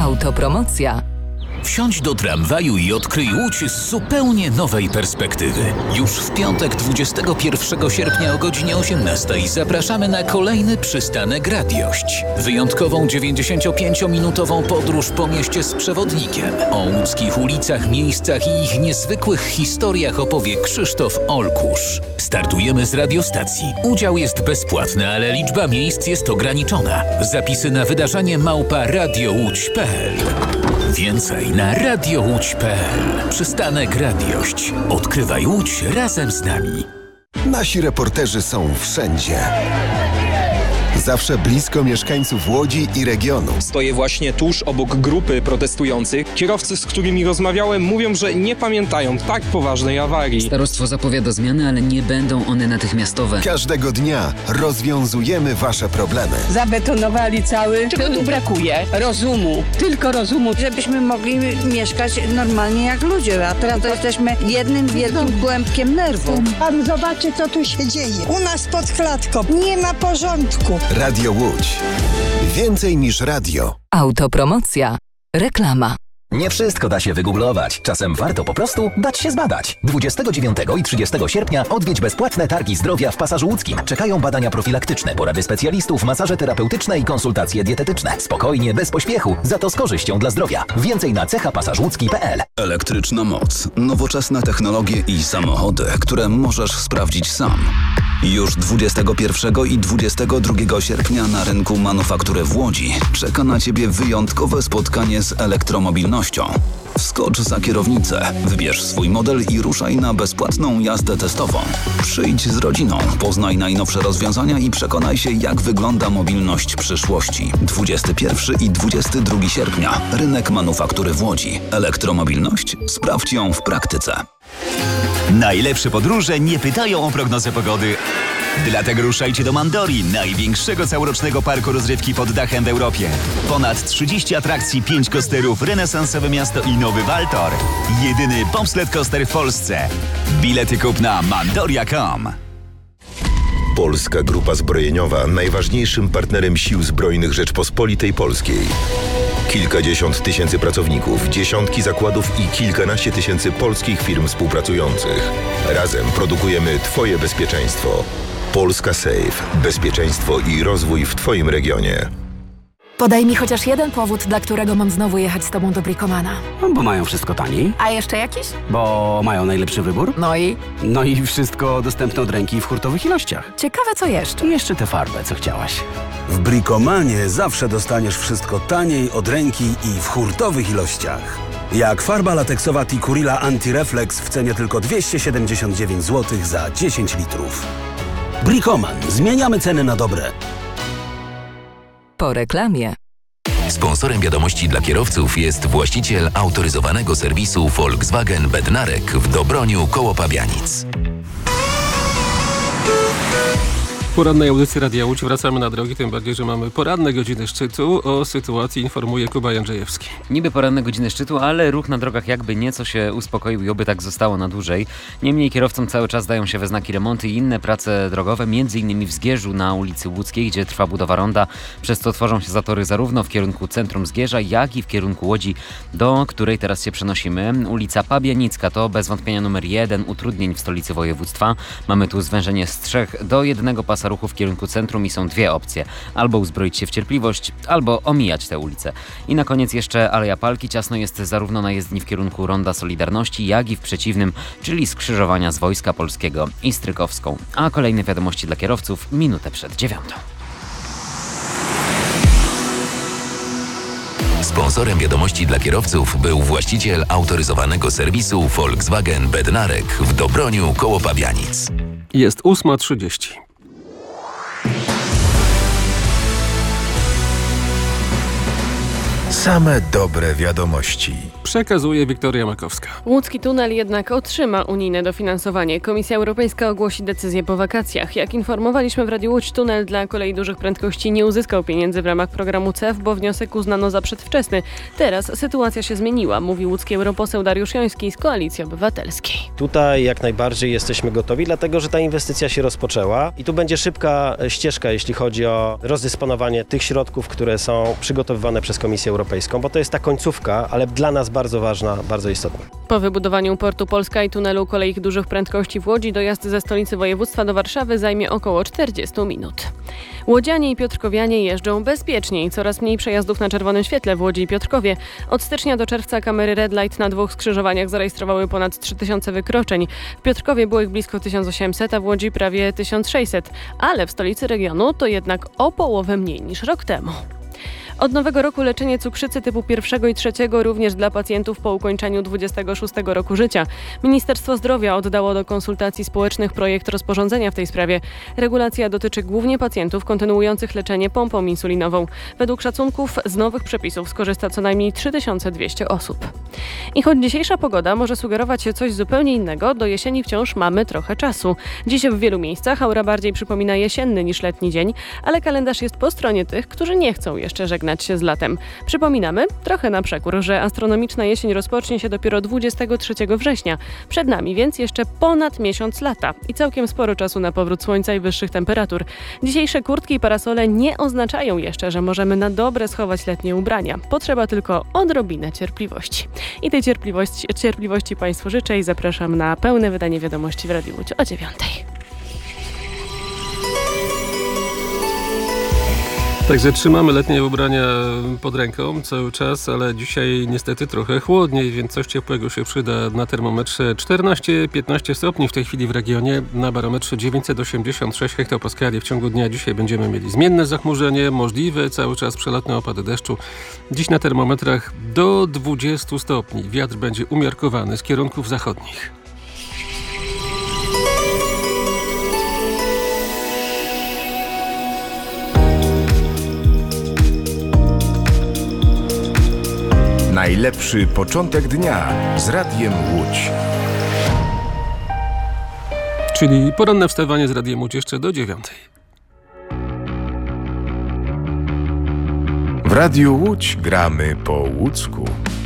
Autopromocja. Wsiądź do tramwaju i odkryj Łódź z zupełnie nowej perspektywy. Już w piątek 21 sierpnia o godzinie 18 zapraszamy na kolejny przystanek Radiość. Wyjątkową 95-minutową podróż po mieście z przewodnikiem. O łódzkich ulicach, miejscach i ich niezwykłych historiach opowie Krzysztof Olkusz. Startujemy z radiostacji. Udział jest bezpłatny, ale liczba miejsc jest ograniczona. Zapisy na wydarzenie @radiołódź.pl. Więcej na radiołódź.pl. Przystanek Radiość. Odkrywaj Łódź razem z nami. Nasi reporterzy są wszędzie. Zawsze blisko mieszkańców Łodzi i regionu. Stoję właśnie tuż obok grupy protestujących. Kierowcy, z którymi rozmawiałem, mówią, że nie pamiętają tak poważnej awarii. Starostwo zapowiada zmiany, ale nie będą one natychmiastowe. Każdego dnia rozwiązujemy wasze problemy. Zabetonowali cały. Czego tu brakuje? Rozumu. Tylko rozumu. Żebyśmy mogli mieszkać normalnie jak ludzie, a teraz to jesteśmy jednym wielkim kłębkiem nerwów. Pan zobaczy, co tu się dzieje. U nas pod klatką nie ma porządku. Radio Łódź. Więcej niż radio. Autopromocja. Reklama. Nie wszystko da się wygooglować. Czasem warto po prostu dać się zbadać. 29 i 30 sierpnia odwiedź bezpłatne targi zdrowia w Pasażu Łódzkim. Czekają badania profilaktyczne, porady specjalistów, masaże terapeutyczne i konsultacje dietetyczne. Spokojnie, bez pośpiechu, za to z korzyścią dla zdrowia. Więcej na cechapasażłódzki.pl. Elektryczna moc, nowoczesne technologie i samochody, które możesz sprawdzić sam. Już 21 i 22 sierpnia na rynku manufaktury w Łodzi czeka na Ciebie wyjątkowe spotkanie z elektromobilnością. Wskocz za kierownicę, wybierz swój model i ruszaj na bezpłatną jazdę testową. Przyjdź z rodziną, poznaj najnowsze rozwiązania i przekonaj się, jak wygląda mobilność przyszłości. 21 i 22 sierpnia. Rynek manufaktury w Łodzi. Elektromobilność? Sprawdź ją w praktyce. Najlepsze podróże nie pytają o prognozę pogody. Dlatego ruszajcie do Mandori, największego całorocznego parku rozrywki pod dachem w Europie. Ponad 30 atrakcji, 5 coasterów, renesansowe miasto i nowy Waltor. Jedyny bobsled coaster w Polsce. Bilety kup na mandoria.com. Polska Grupa Zbrojeniowa, najważniejszym partnerem Sił Zbrojnych Rzeczpospolitej Polskiej. Kilkadziesiąt tysięcy pracowników, dziesiątki zakładów i kilkanaście tysięcy polskich firm współpracujących. Razem produkujemy Twoje bezpieczeństwo. Polska Safe. Bezpieczeństwo i rozwój w Twoim regionie. Podaj mi chociaż jeden powód, dla którego mam znowu jechać z Tobą do Bricomana. Bo mają wszystko taniej. A jeszcze jakiś? Bo mają najlepszy wybór. No i wszystko dostępne od ręki w hurtowych ilościach. ciekawe co jeszcze. I jeszcze tę farbę, co chciałaś. W Bricomanie zawsze dostaniesz wszystko taniej, od ręki i w hurtowych ilościach. Jak farba lateksowa Tikurila Anti-Reflex w cenie tylko 279 zł za 10 litrów. Bricoman. Zmieniamy ceny na dobre. Po reklamie. Sponsorem wiadomości dla kierowców jest właściciel autoryzowanego serwisu Volkswagen Bednarek w Dobroniu koło Pabianic. Porannej audycji Radia Łódź. Wracamy na drogi, tym bardziej, że mamy poranne godziny szczytu. O sytuacji informuje Kuba Jędrzejewski. Niby poranne godziny szczytu, ale ruch na drogach jakby nieco się uspokoił i oby tak zostało na dłużej. Niemniej kierowcom cały czas dają się we znaki remonty i inne prace drogowe, m.in. w Zgierzu na ulicy Łódzkiej, gdzie trwa budowa ronda, przez co tworzą się zatory zarówno w kierunku centrum Zgierza, jak i w kierunku Łodzi, do której teraz się przenosimy. Ulica Pabianicka to bez wątpienia numer 1 utrudnień w stolicy województwa. Mamy tu zwężenie z 3 do 1 pasa ruchu w kierunku centrum i są dwie opcje. Albo uzbroić się w cierpliwość, albo omijać tę ulicę. I na koniec jeszcze Aleja Palki. Ciasno jest zarówno na jezdni w kierunku Ronda Solidarności, jak i w przeciwnym, czyli skrzyżowania z Wojska Polskiego i Strykowską. A kolejne wiadomości dla kierowców minutę przed 9. Sponsorem wiadomości dla kierowców był właściciel autoryzowanego serwisu Volkswagen Bednarek w Dobroniu koło Pabianic. Jest 8:30. Same dobre wiadomości. Przekazuje Wiktoria Makowska. Łódzki tunel jednak otrzyma unijne dofinansowanie. Komisja Europejska ogłosi decyzję po wakacjach. Jak informowaliśmy w Radiu Łódź, tunel dla kolei dużych prędkości nie uzyskał pieniędzy w ramach programu CEF, bo wniosek uznano za przedwczesny. Teraz sytuacja się zmieniła, mówi łódzki europoseł Dariusz Joński z Koalicji Obywatelskiej. Tutaj jak najbardziej jesteśmy gotowi, dlatego że ta inwestycja się rozpoczęła i tu będzie szybka ścieżka, jeśli chodzi o rozdysponowanie tych środków, które są przygotowywane przez Komisję Europejską. Europejską, bo to jest ta końcówka, ale dla nas bardzo ważna, bardzo istotna. Po wybudowaniu portu Polska i tunelu kolei dużych prędkości w Łodzi dojazd ze stolicy województwa do Warszawy zajmie około 40 minut. Łodzianie i piotrkowianie jeżdżą bezpieczniej. Coraz mniej przejazdów na czerwonym świetle w Łodzi i Piotrkowie. Od stycznia do czerwca kamery Red Light na 2 skrzyżowaniach zarejestrowały ponad 3000 wykroczeń. W Piotrkowie było ich blisko 1800, a w Łodzi prawie 1600. Ale w stolicy regionu to jednak o połowę mniej niż rok temu. Od nowego roku leczenie cukrzycy typu 1 i 3 również dla pacjentów po ukończeniu 26 roku życia. Ministerstwo Zdrowia oddało do konsultacji społecznych projekt rozporządzenia w tej sprawie. Regulacja dotyczy głównie pacjentów kontynuujących leczenie pompą insulinową. Według szacunków z nowych przepisów skorzysta co najmniej 3200 osób. I choć dzisiejsza pogoda może sugerować coś zupełnie innego, do jesieni wciąż mamy trochę czasu. Dziś w wielu miejscach aura bardziej przypomina jesienny niż letni dzień, ale kalendarz jest po stronie tych, którzy nie chcą jeszcze żegnać się z latem. Przypominamy, trochę na przekór, że astronomiczna jesień rozpocznie się dopiero 23 września. Przed nami więc jeszcze ponad miesiąc lata i całkiem sporo czasu na powrót słońca i wyższych temperatur. Dzisiejsze kurtki i parasole nie oznaczają jeszcze, że możemy na dobre schować letnie ubrania. Potrzeba tylko odrobinę cierpliwości. I tej cierpliwości Państwu życzę i zapraszam na pełne wydanie wiadomości w Radiu Łódź o 9:00. Także trzymamy letnie ubrania pod ręką cały czas, ale dzisiaj niestety trochę chłodniej, więc coś ciepłego się przyda. Na termometrze 14-15 stopni w tej chwili w regionie, na barometrze 986 hektopaskali. W ciągu dnia dzisiaj będziemy mieli zmienne zachmurzenie, możliwe cały czas przelotne opady deszczu. Dziś na termometrach do 20 stopni. Wiatr będzie umiarkowany z kierunków zachodnich. Najlepszy początek dnia z Radiem Łódź. Czyli poranne wstawanie z Radiem Łódź jeszcze do 9:00. W Radiu Łódź gramy po łódzku.